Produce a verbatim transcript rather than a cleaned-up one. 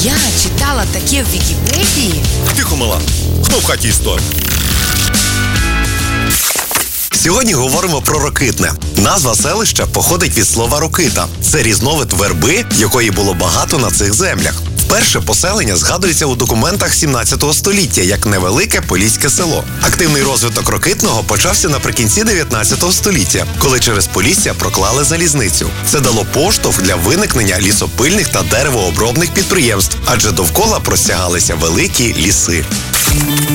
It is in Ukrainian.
Я читала таке в Вікіпедії. Тихо, мала. Хто в хаті історик? Сьогодні говоримо про Рокитне. Назва селища походить від слова «рокита». Це різновид верби, якої було багато на цих землях. Вперше поселення згадується у документах сімнадцятого століття як невелике поліське село. Активний розвиток Рокитного почався наприкінці дев'ятнадцятого століття, коли через Полісся проклали залізницю. Це дало поштовх для виникнення лісопильних та деревообробних підприємств, адже довкола простягалися великі ліси.